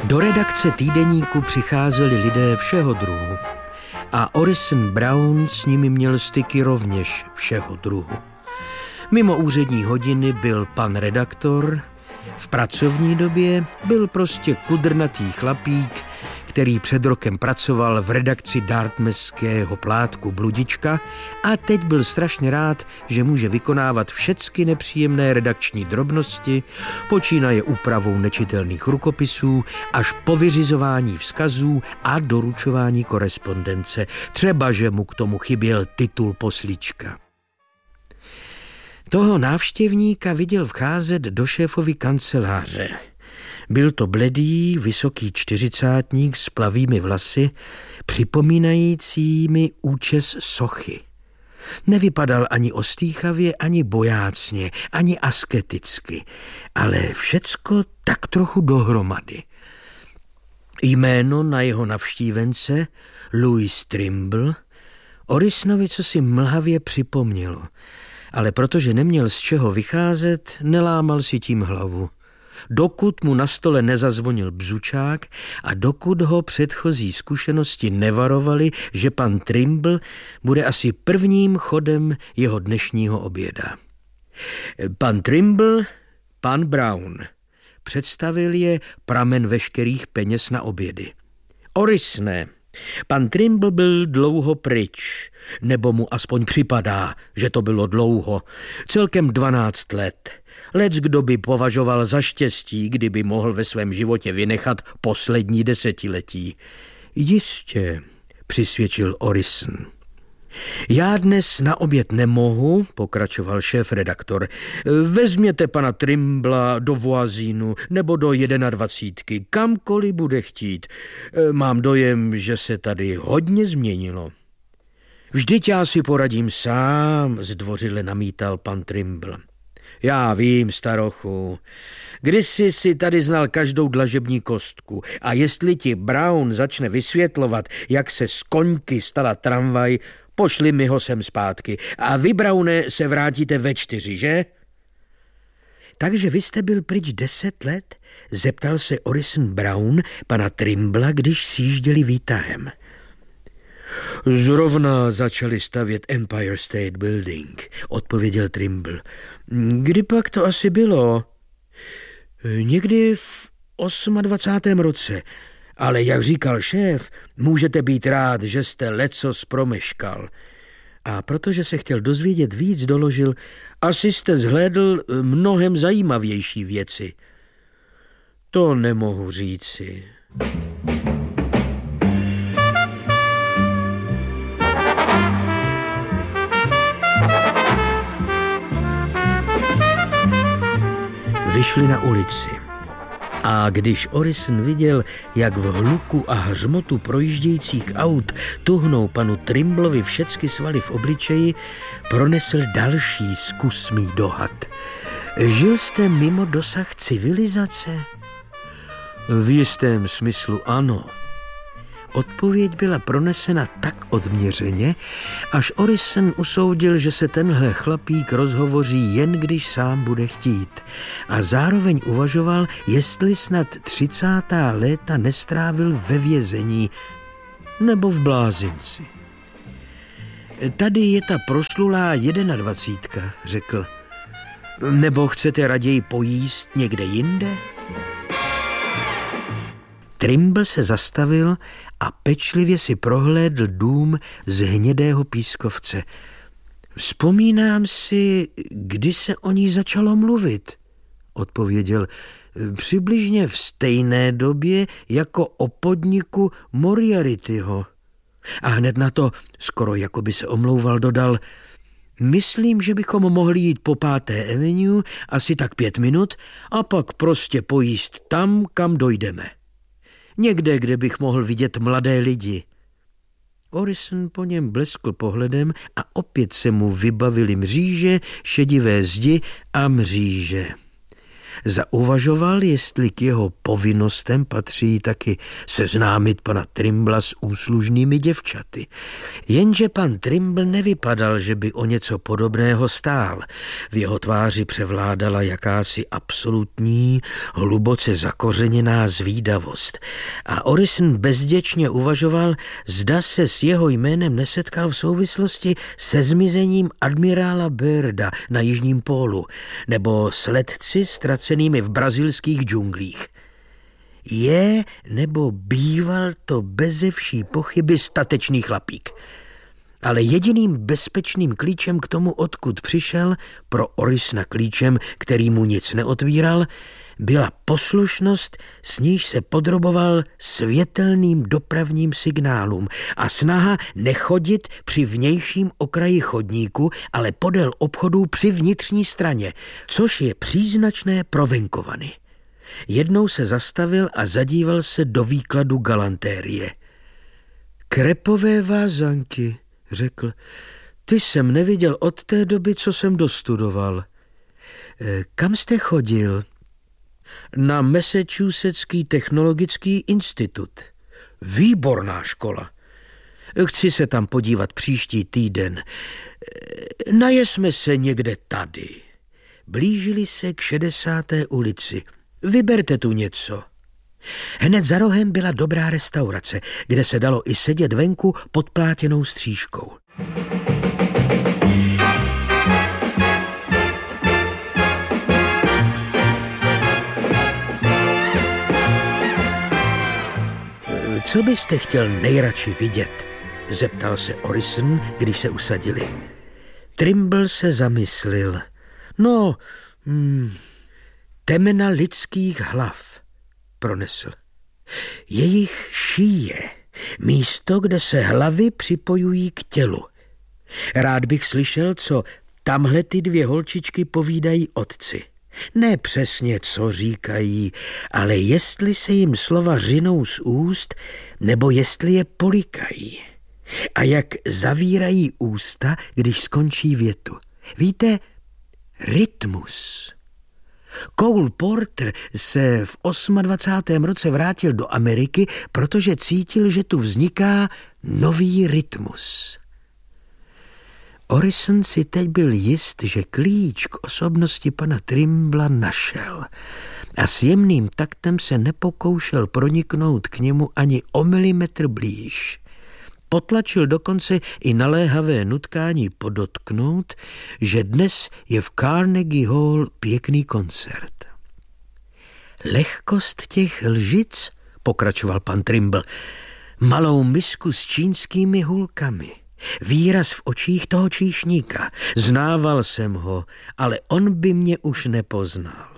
Do redakce týdeníku přicházeli lidé všeho druhu a Orison Brown s nimi měl styky rovněž všeho druhu. Mimo úřední hodiny byl pan redaktor, v pracovní době byl prostě kudrnatý chlapík, který před rokem pracoval v redakci dartmouthského plátku Bludička a teď byl strašně rád, že může vykonávat všecky nepříjemné redakční drobnosti, počínaje úpravou nečitelných rukopisů až po vyřizování vzkazů a doručování korespondence, třeba že mu k tomu chyběl titul poslíčka. Toho návštěvníka viděl vcházet do šéfovy kanceláře. Byl to bledý, vysoký čtyřicátník s plavými vlasy, připomínajícími účes sochy. Nevypadal ani ostýchavě, ani bojácně, ani asketicky, ale všecko tak trochu dohromady. Jméno na jeho navštívence, Louis Trimble, Orisonovi cosi mlhavě připomnělo, ale protože neměl z čeho vycházet, nelámal si tím hlavu. Dokud mu na stole nezazvonil bzučák a dokud ho předchozí zkušenosti nevarovaly, že pan Trimble bude asi prvním chodem jeho dnešního oběda. Pan Trimble, pan Brown, představil je pramen veškerých peněz na obědy. Orisne, pan Trimble byl dlouho pryč, nebo mu aspoň připadá, že to bylo dlouho, celkem 12 let. Leckdo by považoval za štěstí, kdyby mohl ve svém životě vynechat poslední desetiletí. Jistě, přisvědčil Orison. Já dnes na oběd nemohu, pokračoval šéf-redaktor. Vezměte pana Trimbla do Voisínu nebo do 21, kamkoliv bude chtít. Mám dojem, že se tady hodně změnilo. Vždyť já si poradím sám, zdvořile namítal pan Trimble. Já vím, starochu, kdysi si tady znal každou dlažební kostku a jestli ti Brown začne vysvětlovat, jak se z koňky stala tramvaj, pošli mi ho sem zpátky a vy, Browne, se vrátíte ve 4, že? Takže vy jste byl pryč 10 let? Zeptal se Orison Brown pana Trimbla, když sjížděli výtahem. Zrovna začali stavět Empire State Building, odpověděl Trimble. Kdy pak to asi bylo? Někdy v 28. roce. Ale jak říkal šéf, můžete být rád, že jste lecos promeškal. A protože se chtěl dozvědět víc, doložil, asi jste zhlédl mnohem zajímavější věci. To nemohu říci. Vyšli na ulici. A když Orison viděl, jak v hluku a hřmotu projíždějících aut tuhnou panu Trimblovi všecky svaly v obličeji, pronesl další zkusmý dohad. Žil jste mimo dosah civilizace? V jistém smyslu ano. Odpověď byla pronesena tak odměřeně, až Orison usoudil, že se tenhle chlapík rozhovoří jen když sám bude chtít. A zároveň uvažoval, jestli snad 30. léta nestrávil ve vězení nebo v blázinci. Tady je ta proslulá 21, řekl. Nebo chcete raději pojíst někde jinde? Trimble se zastavil a pečlivě si prohlédl dům z hnědého pískovce. Vzpomínám si, kdy se o ní začalo mluvit, odpověděl, přibližně v stejné době jako o podniku Moriarityho. A hned na to, skoro jako by se omlouval, dodal, myslím, že bychom mohli jít po 5. Avenue asi tak 5 minut a pak prostě pojíst tam, kam dojdeme. Někde, kde bych mohl vidět mladé lidi. Orison po něm bleskl pohledem a opět se mu vybavily mříže, šedivé zdi a mříže. Zauvažoval, jestli k jeho povinnostem patří taky seznámit pana Trimbla s úslužnými děvčaty. Jenže pan Trimble nevypadal, že by o něco podobného stál. V jeho tváři převládala jakási absolutní, hluboce zakořeněná zvídavost. A Orison bezděčně uvažoval, zda se s jeho jménem nesetkal v souvislosti se zmizením admirála Byrda na Jižním pólu, nebo s letci ztracenými v brazilských džunglích. Je nebo býval to beze vší pochyby statečný chlapík. Ale jediným bezpečným klíčem k tomu, odkud přišel, pro Orisona klíčem, který mu nic neotvíral, byla poslušnost, s níž se podroboval světelným dopravním signálům a snaha nechodit při vnějším okraji chodníku, ale podél obchodů při vnitřní straně, což je příznačné pro venkovany. Jednou se zastavil a zadíval se do výkladu galantérie. Krepové vázanky, řekl, ty jsem neviděl od té doby, co jsem dostudoval. Kam jste chodil? Na Massachusettský technologický institut. Výborná škola. Chci se tam podívat příští týden. Najesme se někde tady. Blížili se k 60. ulici. Vyberte tu něco. Hned za rohem byla dobrá restaurace, kde se dalo i sedět venku pod plátěnou stříškou. Co byste chtěl nejradši vidět? Zeptal se Orison, když se usadili. Trimble se zamyslil. Temena lidských hlav, pronesl. Jejich šíje, místo, kde se hlavy připojují k tělu. Rád bych slyšel, co tamhle ty dvě holčičky povídají otci. Ne přesně, co říkají, ale jestli se jim slova řinou z úst, nebo jestli je polikají. A jak zavírají ústa, když skončí větu. Víte, rytmus. Cole Porter se v 28. roce vrátil do Ameriky, protože cítil, že tu vzniká nový rytmus. Orison si teď byl jist, že klíč k osobnosti pana Trimbla našel a s jemným taktem se nepokoušel proniknout k němu ani o milimetr blíž. Potlačil dokonce i naléhavé nutkání podotknout, že dnes je v Carnegie Hall pěkný koncert. Lehkost těch lžic, pokračoval pan Trimble, malou misku s čínskými hůlkami, výraz v očích toho číšníka. Znával jsem ho, ale on by mě už nepoznal.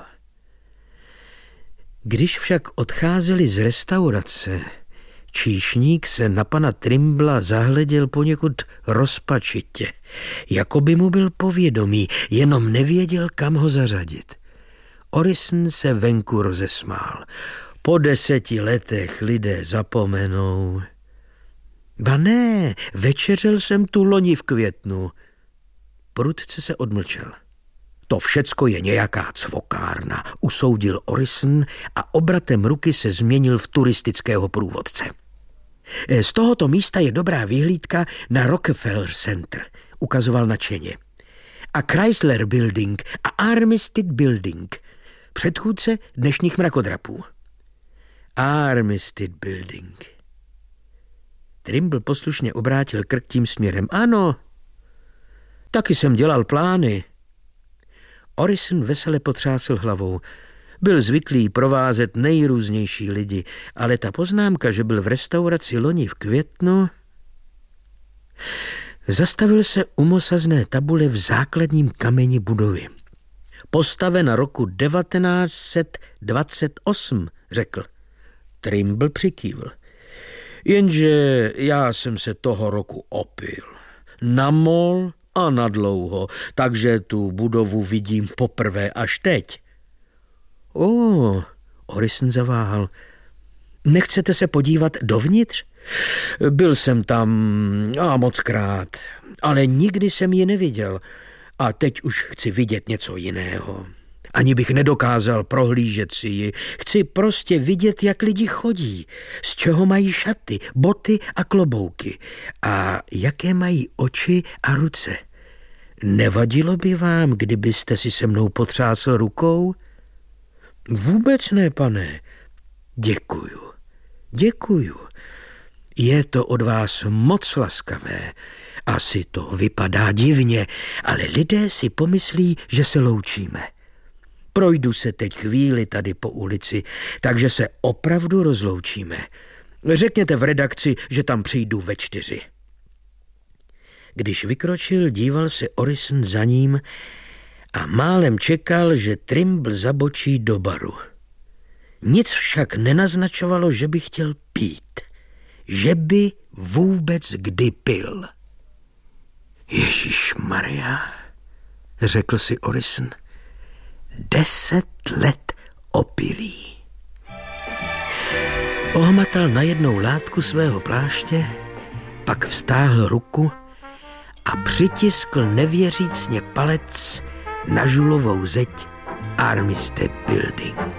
Když však odcházeli z restaurace, číšník se na pana Trimbla zahleděl poněkud rozpačitě, jako by mu byl povědomý, jenom nevěděl, kam ho zařadit. Orison se venku rozesmál. Po 10 letech lidé zapomenou. Ba ne, večeřel jsem tu loni v květnu. Prudce se odmlčel. To všecko je nějaká cvokárna, usoudil Orison a obratem ruky se změnil v turistického průvodce. Z tohoto místa je dobrá vyhlídka na Rockefeller Center, ukazoval nadšeně. A Chrysler Building a Armistead Building, předchůdce dnešních mrakodrapů. Armistead Building. Trimble poslušně obrátil krk tím směrem. Ano, taky jsem dělal plány. Orison vesele potřásl hlavou. Byl zvyklý provázet nejrůznější lidi, ale ta poznámka, že byl v restauraci loni v květnu... Zastavil se u mosazné tabule v základním kameni budovy. Postavena roku 1928, řekl. Trimble přikývl. Jenže já jsem se toho roku opil. Namol a nadlouho, takže tu budovu vidím poprvé až teď. Orison zaváhal. Nechcete se podívat dovnitř? Byl jsem tam mockrát, ale nikdy jsem ji neviděl a teď už chci vidět něco jiného. Ani bych nedokázal prohlížet si ji. Chci prostě vidět, jak lidi chodí, z čeho mají šaty, boty a klobouky a jaké mají oči a ruce. Nevadilo by vám, kdybyste si se mnou potřásl rukou? Vůbec ne, pane. Děkuju. Je to od vás moc laskavé. Asi to vypadá divně, ale lidé si pomyslí, že se loučíme. Projdu se teď chvíli tady po ulici, takže se opravdu rozloučíme. Řekněte v redakci, že tam přijdu ve 4. Když vykročil, díval se Orison za ním a málem čekal, že Trimble zabočí do baru. Nic však nenaznačovalo, že by chtěl pít. Že by vůbec kdy pil. Ježišmarja, řekl si Orison, 10 let opilý. Ohmatal najednou látku svého pláště, pak vztáhl ruku a přitiskl nevěřícně palec na žulovou zeď Armistead Building.